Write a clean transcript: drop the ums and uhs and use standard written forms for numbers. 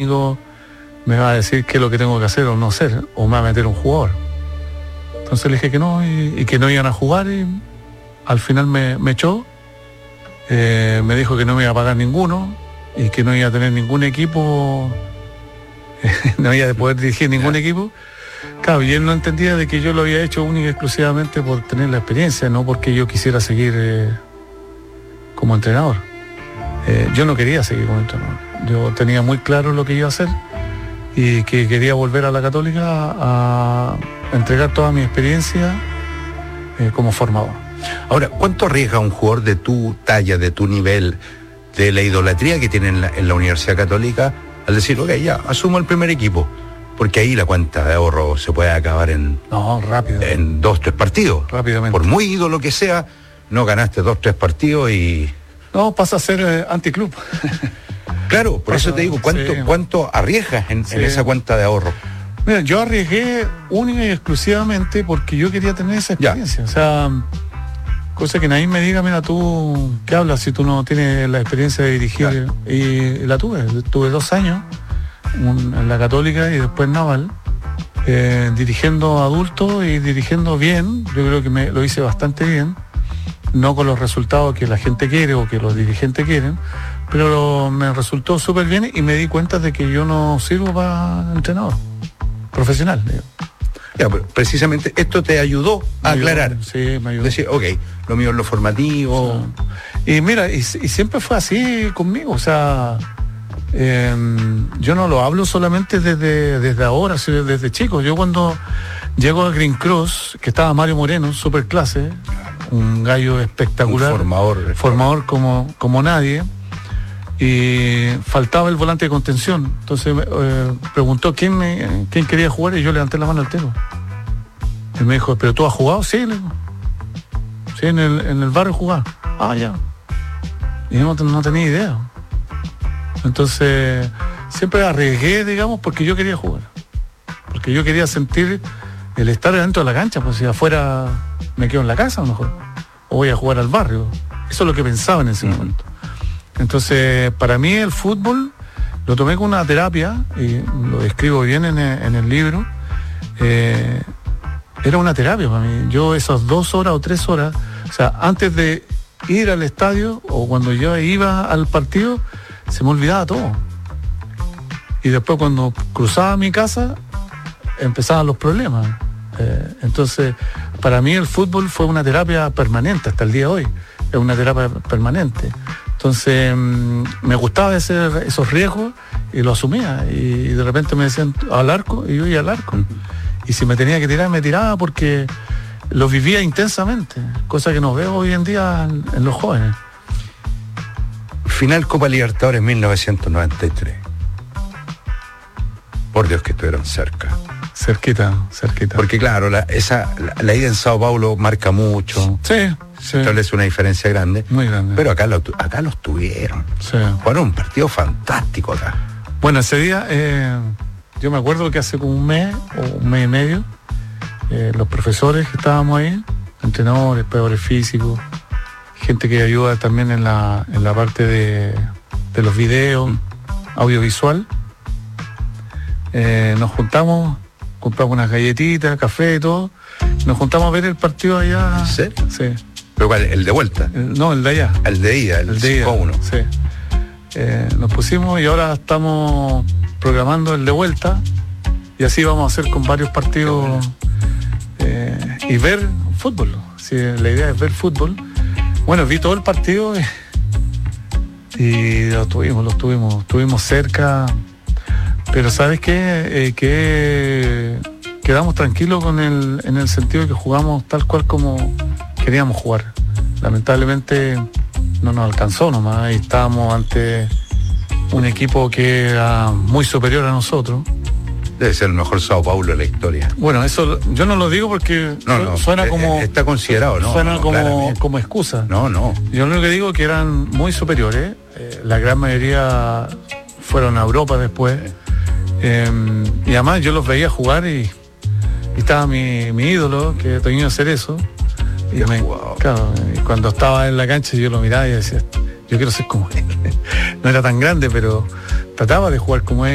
técnico me va a decir qué es lo que tengo que hacer o no hacer, o me va a meter un jugador. Entonces le dije que no, y que no iban a jugar, y al final me echó. Me dijo que no me iba a pagar ninguno, y que no iba a tener ningún equipo, no iba a poder dirigir ningún equipo. Claro, y él no entendía de que yo lo había hecho única y exclusivamente por tener la experiencia, no porque yo quisiera seguir como entrenador. Yo no quería seguir como entrenador. Yo tenía muy claro lo que iba a hacer y que quería volver a la Católica a entregar toda mi experiencia como formador. Ahora, ¿cuánto arriesga un jugador de tu talla, de tu nivel, de la idolatría que tiene en la Universidad Católica, al decir, ok, ya, asumo el primer equipo? Porque ahí la cuenta de ahorro se puede acabar rápido. En 2-3 partidos. Rápidamente. Por muy ídolo que sea, no ganaste 2-3 partidos y... No, pasa a ser anticlub. Claro, por eso te digo, ¿cuánto arriesgas en esa cuenta de ahorro? Mira, yo arriesgué única y exclusivamente porque yo quería tener esa experiencia. Ya. O sea, cosa que nadie me diga, mira, tú, ¿qué hablas si tú no tienes la experiencia de dirigir? Claro. Y la tuve 2 años en la Católica y después en Naval, dirigiendo adultos y dirigiendo bien. Yo creo que lo hice bastante bien, no con los resultados que la gente quiere o que los dirigentes quieren, pero me resultó súper bien y me di cuenta de que yo no sirvo para entrenador profesional. Ya, pero precisamente esto te ayudó a aclarar. Sí, me ayudó. Decir, ok, lo mío es lo formativo. Sí. Y mira, y siempre fue así conmigo, o sea, yo no lo hablo solamente desde ahora, sino desde chico. Yo cuando llego a Green Cross, que estaba Mario Moreno, super clase, un gallo espectacular, un formador como nadie, y faltaba el volante de contención. Entonces preguntó quién quería jugar y yo levanté la mano al tiro. Él me dijo, ¿pero tú has jugado? Sí, le digo. Sí, en el barrio jugaba. Ah, ya. Y yo no tenía idea. Entonces siempre arriesgué, digamos, porque yo quería jugar. Porque yo quería sentir el estar dentro de la cancha, pues si afuera me quedo en la casa a lo mejor. O voy a jugar al barrio. Eso es lo que pensaba en ese momento. Entonces, para mí el fútbol lo tomé como una terapia, y lo describo bien en el libro. Era una terapia para mí. Yo esas 2 horas o 3 horas, o sea, antes de ir al estadio o cuando yo iba al partido, se me olvidaba todo. Y después cuando cruzaba mi casa, empezaban los problemas. Entonces, para mí el fútbol fue una terapia permanente hasta el día de hoy. Es una terapia permanente. Entonces, me gustaba esos riesgos y lo asumía. Y de repente me decían al arco, y yo iba al arco. Y si me tenía que tirar, me tiraba porque lo vivía intensamente, cosa que no veo hoy en día en los jóvenes. Final Copa Libertadores 1993. Por Dios que estuvieron cerca. Cerquita. Porque claro, la ida en Sao Paulo marca mucho. Sí. Establece una diferencia grande. Muy grande. Pero acá los tuvieron. Sí. Fueron un partido fantástico acá. Bueno, ese día, yo me acuerdo que hace como un mes o un mes y medio, los profesores que estábamos ahí, entrenadores, peores físicos, gente que ayuda también en la parte de los videos, audiovisual, nos juntamos, compramos unas galletitas, café y todo, nos juntamos a ver el partido allá. ¿En serio? Sí. ¿Pero cuál? ¿El de vuelta? No, el de allá. El de ida, el 5-1. Sí. Nos pusimos y ahora estamos programando el de vuelta y así vamos a hacer con varios partidos y ver fútbol. Sí, la idea es ver fútbol. Bueno, vi todo el partido y lo tuvimos cerca, pero ¿sabes qué? Que quedamos tranquilos en el sentido de que jugamos tal cual como queríamos jugar. Lamentablemente no nos alcanzó nomás y estábamos ante un equipo que era muy superior a nosotros. Debe ser el mejor Sao Paulo de la historia. Bueno, eso yo no lo digo porque suena como... Está considerado, ¿no? Suena como excusa. No. Yo lo que digo es que eran muy superiores. La gran mayoría fueron a Europa después. Y además yo los veía jugar y estaba mi ídolo, que tenía que hacer eso. Y cuando estaba en la cancha yo lo miraba y decía, yo quiero ser como él. No era tan grande, pero trataba de jugar como él.